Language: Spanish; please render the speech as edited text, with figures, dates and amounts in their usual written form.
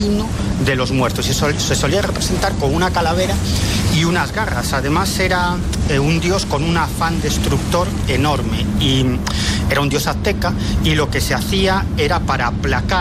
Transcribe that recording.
de los muertos, y se solía representar con una calavera y unas garras. Además era un dios con un afán destructor enorme, y era un dios azteca, y lo que se hacía era para aplacar